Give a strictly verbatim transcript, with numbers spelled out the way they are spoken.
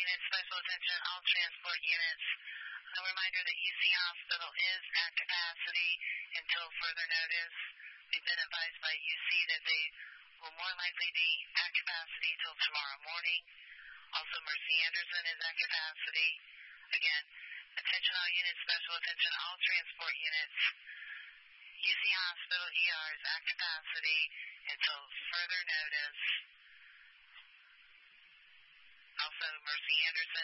units, special attention, all transport units. A reminder that U C Hospital is at capacity until further notice. We've been advised by U C that they will more likely be at capacity till tomorrow morning. Also, Mercy Anderson is at capacity. Again, attention all units, special attention all transport units. U C Hospital E R is at capacity until further notice. Also, Mercy Anderson